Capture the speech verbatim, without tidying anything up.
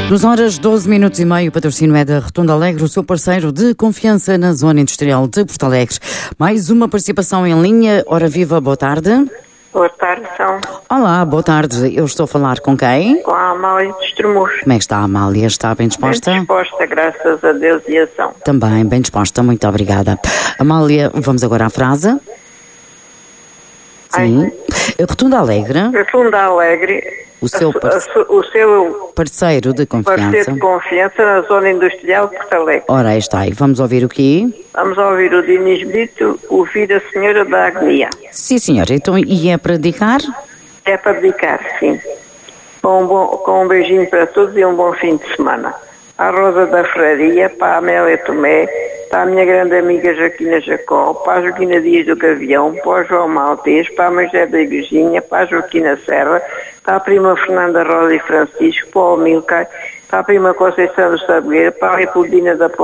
duas horas, doze minutos e meio, o patrocínio é da Rotunda Alegre, o seu parceiro de confiança na zona industrial de Porto Alegre. Mais uma participação em linha. Ora viva, boa tarde. Boa tarde, são. Olá, boa tarde. Eu estou a falar com quem? Com a Amália de Estremoz. Como é que está a Amália? Está bem disposta? Bem disposta, graças a Deus e a São. Também bem disposta, muito obrigada. Amália, vamos agora à frase. Sim. Ai. Rotunda Alegre. Rotunda Alegre. O seu, parce... a, a, o seu parceiro de confiança. Parceiro de confiança na zona industrial de Porto Alegre. Ora, aí está. E vamos ouvir o quê? Vamos ouvir o Dinis Brito, ouvir a Senhora da Agonia. Sim, senhora. Então, e é para dedicar? É para dedicar, sim. Com um, bom, com um beijinho para todos e um bom fim de semana. À Rosa da Ferraria, para a Amélia Tomé, para a minha grande amiga Joaquina Jacó, para a Joaquina Dias do Gavião, para o João Maltês, para a Magé da Igrejinha, para a Joaquina Serra, para a prima Fernanda Rosa e Francisco, para o Milcar, para a prima Conceição do Saboeiro, para a Leopoldina da